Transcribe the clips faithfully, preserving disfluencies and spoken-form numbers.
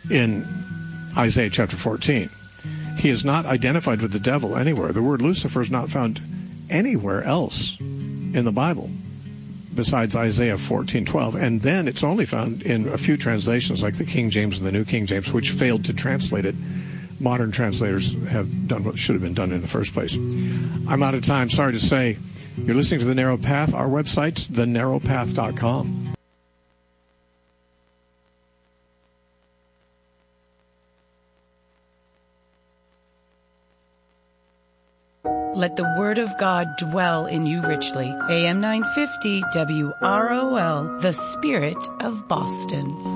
in Isaiah chapter fourteen. He is not identified with the devil anywhere. The word Lucifer is not found anywhere else in the Bible besides Isaiah fourteen twelve. And then it's only found in a few translations like the King James and the New King James, which failed to translate it. Modern translators have done what should have been done in the first place. I'm out of time. Sorry to say. You're listening to The Narrow Path. Our website's the narrow path dot com. Let the word of God dwell in you richly. A M nine fifty W R O L, the Spirit of Boston.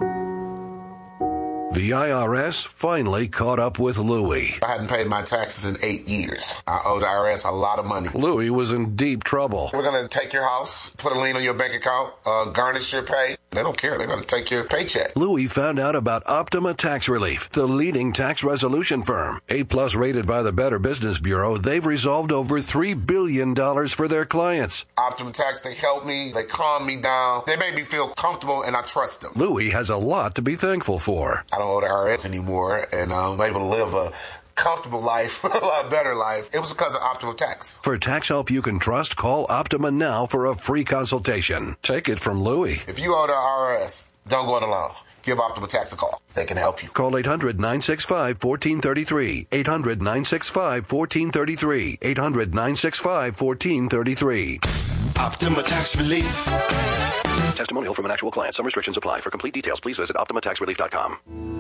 The I R S finally caught up with Louis. I hadn't paid my taxes in eight years. I owe the I R S a lot of money. Louis was in deep trouble. We're going to take your house, put a lien on your bank account, uh, garnish your pay. They don't care. They're going to take your paycheck. Louis found out about Optima Tax Relief, the leading tax resolution firm. A-plus rated by the Better Business Bureau, they've resolved over three billion dollars for their clients. Optima Tax, they help me. They calm me down. They make me feel comfortable, and I trust them. Louis has a lot to be thankful for. I don't owe the I R S anymore, and I'm able to live a comfortable life, a lot better life. It was because of Optima Tax. For tax help you can trust, call Optima now for a free consultation. Take it from Louis. If you owe the I R S, don't go it alone. Give Optima Tax a call. They can help you. Call eight hundred, nine six five, one four three three. eight hundred, nine six five, one four three three. eight hundred, nine six five, one four three three. Optima Tax Relief. Testimonial from an actual client. Some restrictions apply. For complete details, please visit optima tax relief dot com.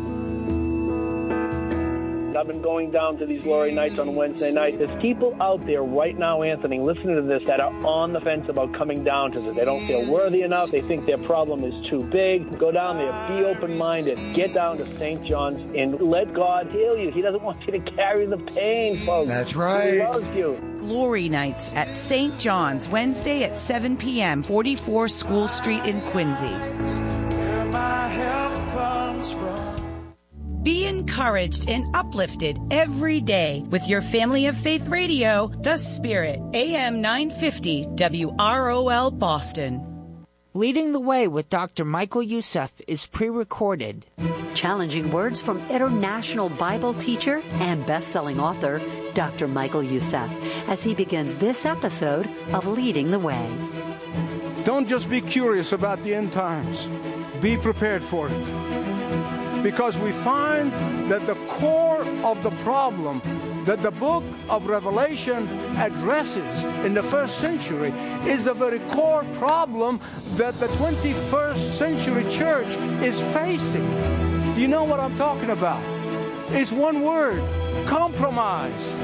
I've been going down to these glory nights on Wednesday night. There's people out there right now, Anthony, listening to this that are on the fence about coming down to this. They don't feel worthy enough. They think their problem is too big. Go down there. Be open-minded. Get down to Saint John's and let God heal you. He doesn't want you to carry the pain, folks. That's right. He loves you. Glory Nights at Saint John's, Wednesday at seven p.m., forty-four School Street in Quincy. Where my help comes from. Be encouraged and uplifted every day with your Family of Faith Radio, The Spirit, A M nine fifty W R O L Boston. Leading the Way with Doctor Michael Youssef is pre-recorded. Challenging words from international Bible teacher and best-selling author, Doctor Michael Youssef, as he begins this episode of Leading the Way. Don't just be curious about the end times. Be prepared for it. Because we find that the core of the problem that the book of Revelation addresses in the first century is a very core problem that the twenty-first century church is facing. Do you know what I'm talking about? It's one word: compromise.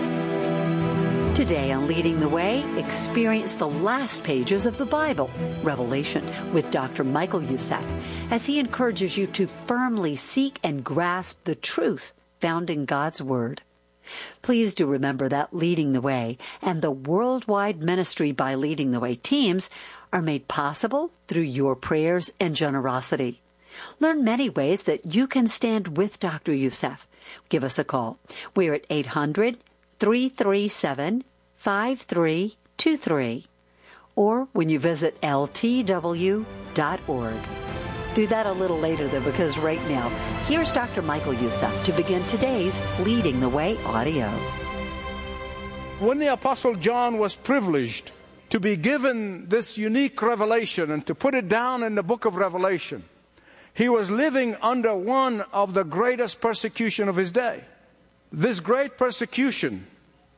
Today on Leading the Way, experience the last pages of the Bible, Revelation, with Doctor Michael Youssef, as he encourages you to firmly seek and grasp the truth found in God's Word. Please do remember that Leading the Way and the worldwide ministry by Leading the Way teams are made possible through your prayers and generosity. Learn many ways that you can stand with Doctor Youssef. Give us a call. We're at eight hundred, three three seven, five three two three, or when you visit L T W dot org. Do that a little later, though, because right now, here's Doctor Michael Youssef to begin today's Leading the Way audio. When the Apostle John was privileged to be given this unique revelation and to put it down in the book of Revelation, he was living under one of the greatest persecution of his day. This great persecution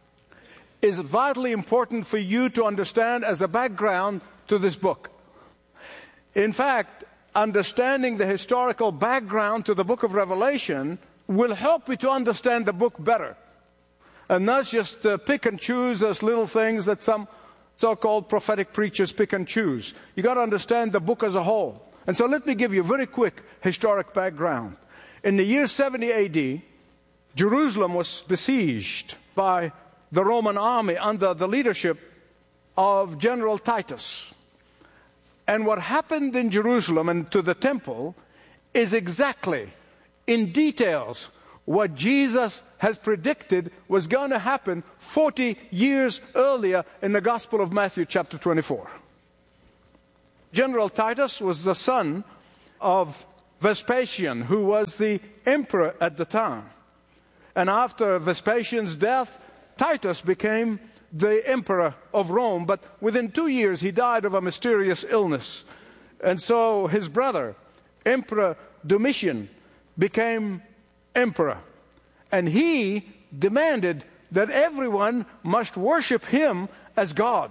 is vitally important for you to understand as a background to this book. In fact, understanding the historical background to the book of Revelation will help you to understand the book better. And not just uh, pick and choose as little things that some so-called prophetic preachers pick and choose. You got to understand the book as a whole. And so let me give you a very quick historic background. In the year seventy A D, Jerusalem was besieged by the Roman army under the leadership of General Titus. And what happened in Jerusalem and to the temple is exactly, in details, what Jesus has predicted was going to happen forty years earlier in the Gospel of Matthew chapter twenty-four. General Titus was the son of Vespasian, who was the emperor at the time. And after Vespasian's death, Titus became the emperor of Rome. But within two years, he died of a mysterious illness. And so his brother, Emperor Domitian, became emperor. And he demanded that everyone must worship him as God.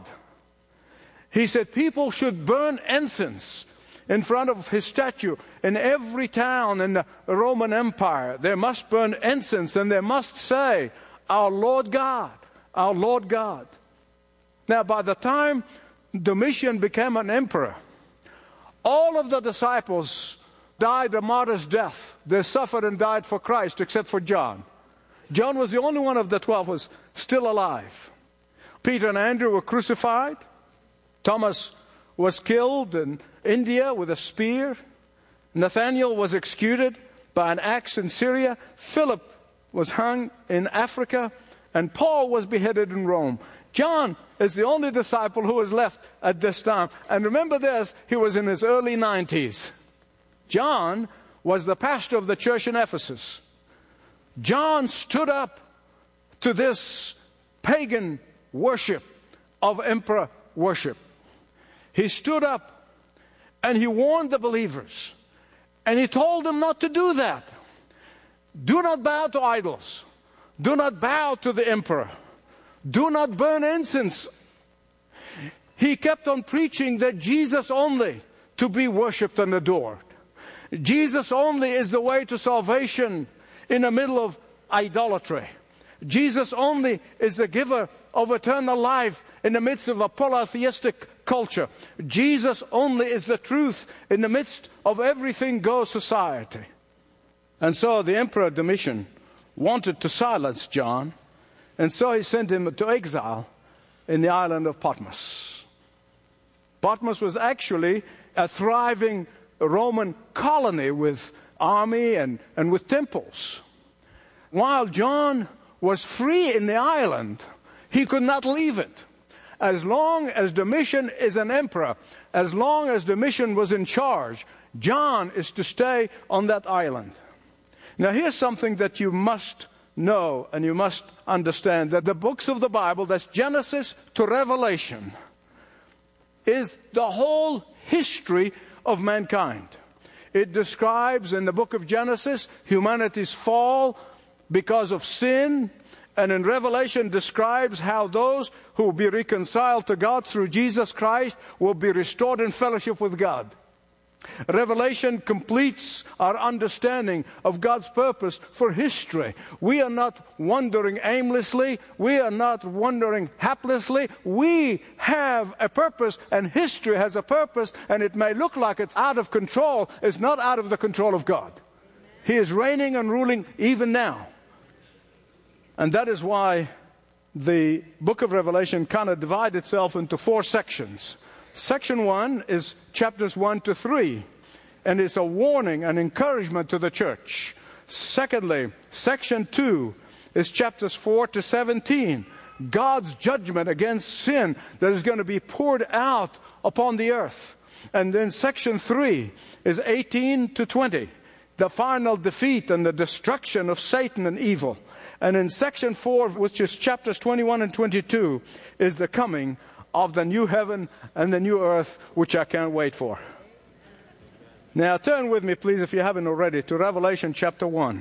He said people should burn incense in front of his statue. In every town in the Roman Empire, they must burn incense and they must say, "Our Lord God, our Lord God." Now, by the time Domitian became an emperor, all of the disciples died a martyr's death. They suffered and died for Christ, except for John. John was the only one of the twelve who was still alive. Peter and Andrew were crucified. Thomas was killed in India with a spear. Nathaniel was executed by an axe in Syria. Philip was hung in Africa. And Paul was beheaded in Rome. John is the only disciple who was left at this time. And remember this, he was in his early nineties. John was the pastor of the church in Ephesus. John stood up to this pagan worship of emperor worship. He stood up and he warned the believers. And he told them not to do that. Do not bow to idols. Do not bow to the emperor. Do not burn incense. He kept on preaching that Jesus only to be worshipped and adored. Jesus only is the way to salvation in the middle of idolatry. Jesus only is the giver of eternal life in the midst of a polytheistic culture. Jesus only is the truth in the midst of everything goes society. And so the Emperor Domitian wanted to silence John, and so he sent him to exile in the island of Patmos. Patmos was actually a thriving Roman colony with army and, and with temples. While John was free in the island, he could not leave it. As long as Domitian is an emperor, as long as Domitian was in charge, John is to stay on that island. Now here's something that you must know and you must understand, that the books of the Bible, that's Genesis to Revelation, is the whole history of mankind. It describes in the book of Genesis humanity's fall because of sin, and in Revelation describes how those who will be reconciled to God through Jesus Christ will be restored in fellowship with God. Revelation completes our understanding of God's purpose for history. We are not wandering aimlessly. We are not wandering haplessly. We have a purpose, and history has a purpose, and it may look like it's out of control. It's not out of the control of God. He is reigning and ruling even now. And that is why the book of Revelation kind of divides itself into four sections. Section one is chapters one to three, and it's a warning and encouragement to the church. Secondly, section two is chapters four to seventeen, God's judgment against sin that is going to be poured out upon the earth. And then section three is eighteen to twenty, the final defeat and the destruction of Satan and evil. And in section four, which is chapters twenty-one and twenty-two, is the coming of the new heaven and the new earth, which I can't wait for. Now turn with me, please, if you haven't already, to Revelation chapter one.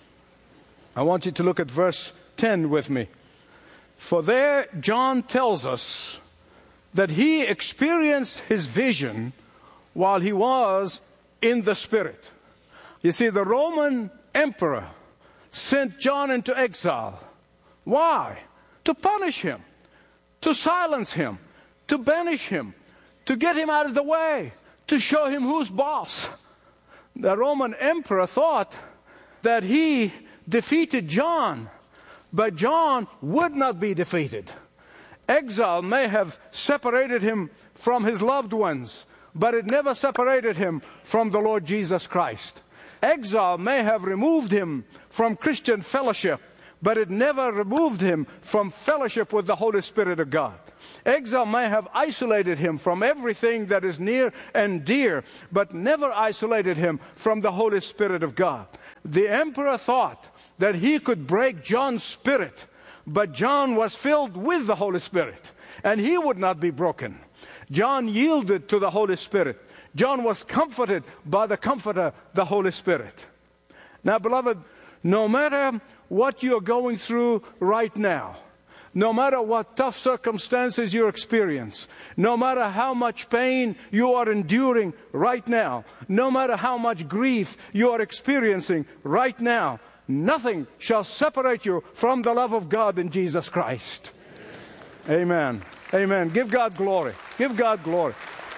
I want you to look at verse ten with me. For there John tells us that he experienced his vision while he was in the Spirit. You see, the Roman emperor sent John into exile. Why? To punish him, to silence him, to banish him, to get him out of the way, to show him who's boss. The Roman emperor thought that he defeated John, but John would not be defeated. Exile may have separated him from his loved ones, but it never separated him from the Lord Jesus Christ. Exile may have removed him from Christian fellowship, but it never removed him from fellowship with the Holy Spirit of God. Exile may have isolated him from everything that is near and dear, but never isolated him from the Holy Spirit of God. The emperor thought that he could break John's spirit, but John was filled with the Holy Spirit, and he would not be broken. John yielded to the Holy Spirit. John was comforted by the Comforter, the Holy Spirit. Now, beloved, no matter what you're going through right now, no matter what tough circumstances you experience, no matter how much pain you are enduring right now, no matter how much grief you are experiencing right now, nothing shall separate you from the love of God in Jesus Christ. Amen. Amen. Give God glory. Give God glory.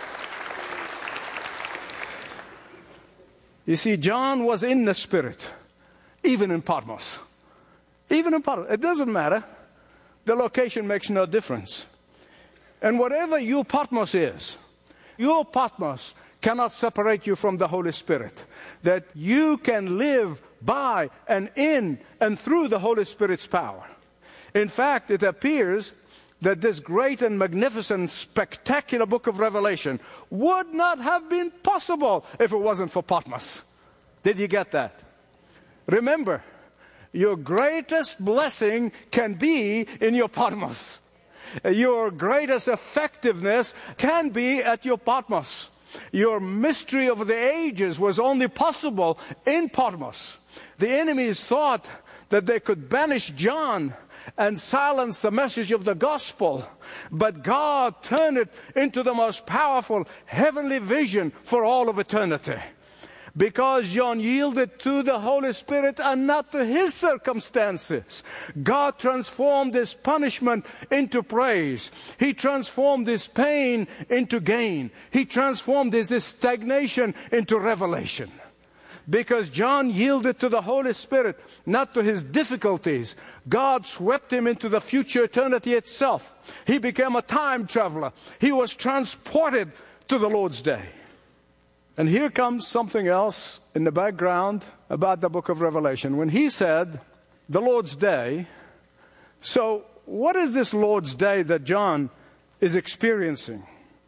You see, John was in the Spirit, even in Patmos. Even in Patmos. It doesn't matter. The location makes no difference. And whatever your Patmos is, your Patmos cannot separate you from the Holy Spirit. That you can live by and in and through the Holy Spirit's power. In fact, it appears that this great and magnificent, spectacular book of Revelation would not have been possible if it wasn't for Patmos. Did you get that? Remember, your greatest blessing can be in your Patmos. Your greatest effectiveness can be at your Patmos. Your mystery of the ages was only possible in Patmos. The enemies thought that they could banish John and silence the message of the gospel, but God turned it into the most powerful heavenly vision for all of eternity. Because John yielded to the Holy Spirit and not to his circumstances, God transformed his punishment into praise. He transformed his pain into gain. He transformed his stagnation into revelation. Because John yielded to the Holy Spirit, not to his difficulties, God swept him into the future eternity itself. He became a time traveler. He was transported to the Lord's day. And here comes something else in the background about the book of Revelation. When he said, the Lord's day, so what is this Lord's day that John is experiencing?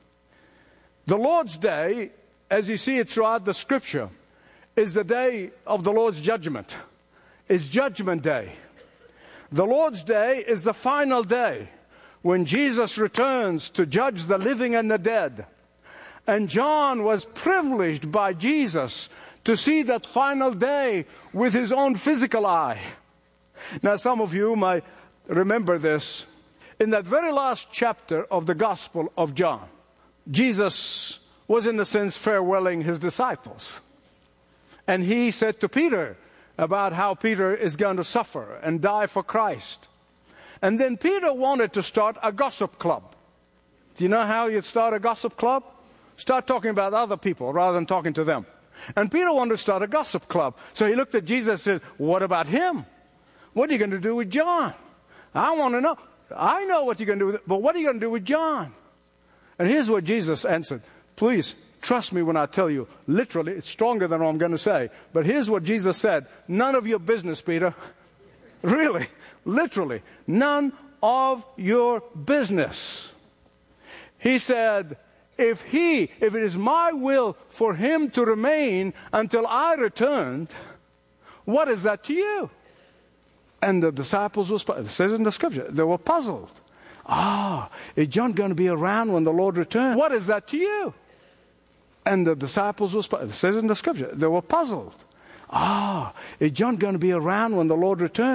The Lord's day, as you see it throughout the scripture, is the day of the Lord's judgment. It's Judgment Day. The Lord's day is the final day when Jesus returns to judge the living and the dead. And John was privileged by Jesus to see that final day with his own physical eye. Now, some of you might remember this. In that very last chapter of the Gospel of John, Jesus was, in a sense, farewelling his disciples. And he said to Peter about how Peter is going to suffer and die for Christ. And then Peter wanted to start a gossip club. Do you know how you'd start a gossip club? Start talking about other people rather than talking to them. And Peter wanted to start a gossip club. So he looked at Jesus and said, what about him? What are you going to do with John? I want to know. I know what you're going to do with it, but what are you going to do with John? And here's what Jesus answered. Please, trust me when I tell you. Literally, it's stronger than what I'm going to say. But here's what Jesus said. None of your business, Peter. Really, literally, none of your business. He said, If he, if it is my will for him to remain until I returned, what is that to you? And the disciples were, it says in the scripture, they were puzzled. Ah, is John going to be around when the Lord returns? What is that to you? And the disciples were, it says in the scripture, they were puzzled. Ah, is John going to be around when the Lord returns?